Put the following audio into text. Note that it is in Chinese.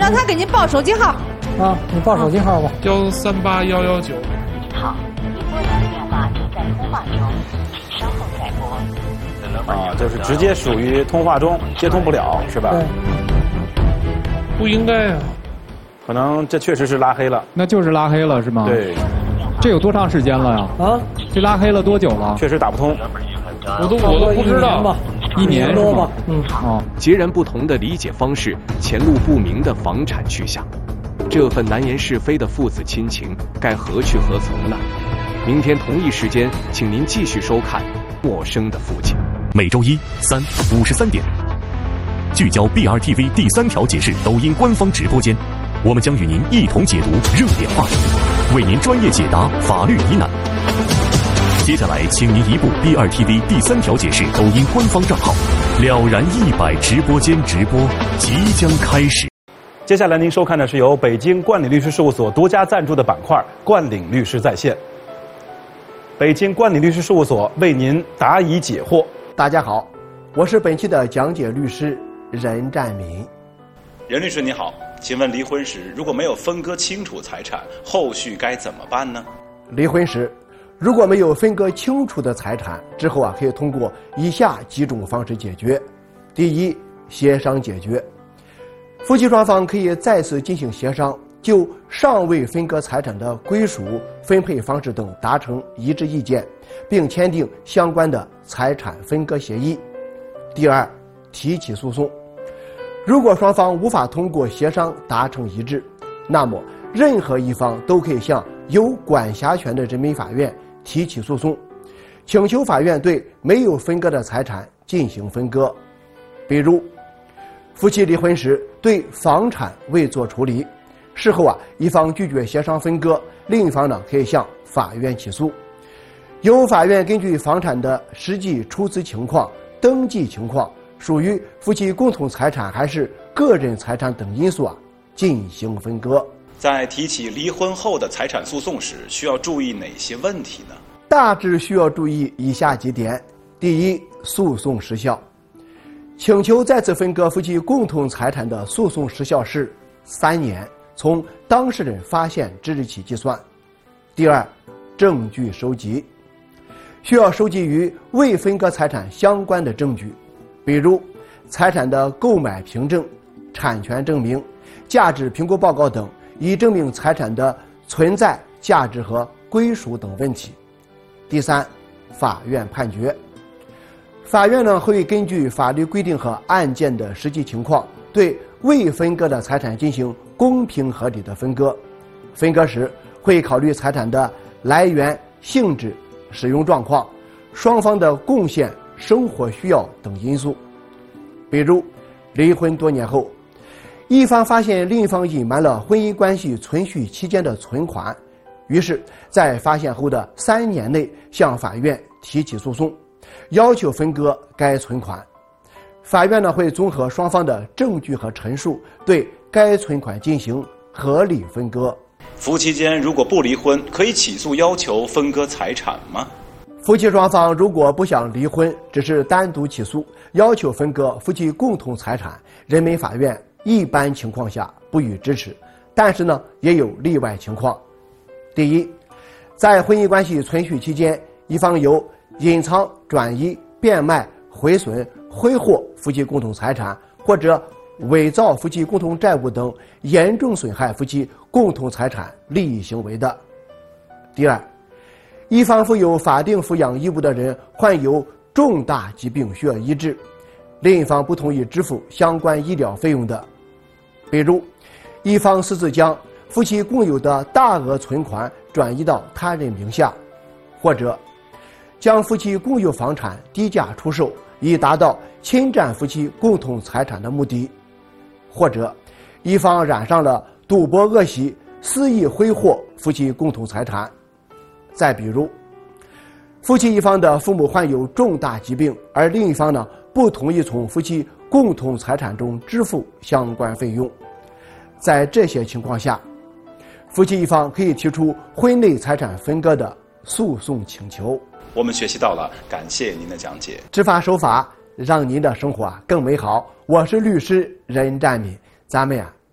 让他给您报手机号。 啊，你报手机号吧。 138119。 好，您拨打的电话正在通话中，请稍后再拨。 啊，就是直接属于通话中，接通不了，是吧？ 对。 不应该啊。 可能这确实是拉黑了。 那就是拉黑了是吗？ 对。 这有多长时间了呀？ 啊， 这拉黑了多久了？ 确实打不通。 我都不知道。 1年多吧？ 截然不同的理解方式，前路不明的房产去向，这份难言是非的父子亲情该何去何从呢？明天同一时间，请您继续收看《陌生的父亲》。 每周一、3、53点，聚焦 BRTV 第3条解释抖音官方直播间，我们将与您一同解读热点话题，为您专业解答法律疑难。接下来，请您移步 BRTV 第3条解释抖音官方账号，了然100直播间直播即将开始。 接下来您收看的是由北京冠领律师事务所独家赞助的板块“冠领律师在线”。北京冠领律师事务所为您答疑解惑。 大家好，我是本期的讲解律师任占民。 任律师你好，请问离婚时如果没有分割清楚财产，后续该怎么办呢？ 离婚时如果没有分割清楚的财产，之后可以通过以下几种方式解决。第一，协商解决。夫妻双方可以再次进行协商，就尚未分割财产的归属、分配方式等达成一致意见，并签订相关的财产分割协议。第二，提起诉讼。如果双方无法通过协商达成一致，那么任何一方都可以向有管辖权的人民法院提起诉讼，请求法院对没有分割的财产进行分割。比如，夫妻离婚时对房产未做处理，事后一方拒绝协商分割，另一方可以向法院起诉，由法院根据房产的实际出资情况、登记情况、属于夫妻共同财产还是个人财产等因素进行分割。 在提起离婚后的财产诉讼时，需要注意哪些问题呢？ 大致需要注意以下几点。第一，诉讼时效。请求再次分割夫妻共同财产的诉讼时效是3年，从当事人发现之日起计算。第二，证据收集。需要收集与未分割财产相关的证据，比如财产的购买凭证、产权证明、价值评估报告等，以证明财产的存在、价值和归属等问题。第三，法院判决。法院会根据法律规定和案件的实际情况，对未分割的财产进行公平合理的分割。分割时会考虑财产的来源、性质、使用状况、双方的贡献、生活需要等因素。比如，离婚多年后，一方发现另一方隐瞒了婚姻关系存续期间的存款，于是在发现后的3年内向法院提起诉讼，要求分割该存款。法院会综合双方的证据和陈述，对该存款进行合理分割。 夫妻间如果不离婚，可以起诉要求分割财产吗？ 夫妻双方如果不想离婚，只是单独起诉要求分割夫妻共同财产，人民法院一般情况下不予支持，但是也有例外情况。第一，在婚姻关系存续期间，一方有隐藏、转移、变卖、毁损、挥霍夫妻共同财产，或者伪造夫妻共同债务等严重损害夫妻共同财产利益行为的。第二，一方负有法定抚养义务的人患有重大疾病需要医治，另一方不同意支付相关医疗费用的。比如，一方私自将夫妻共有的大额存款转移到他人名下，或者将夫妻共有房产低价出售，以达到侵占夫妻共同财产的目的，或者一方染上了赌博恶习，肆意挥霍夫妻共同财产。再比如，夫妻一方的父母患有重大疾病，而另一方不同意从夫妻共同财产中支付相关费用。在这些情况下，夫妻一方可以提出婚内财产分割的诉讼请求。 我们学习到了，感谢您的讲解。 知法守法，让您的生活更美好。我是律师任占民，咱们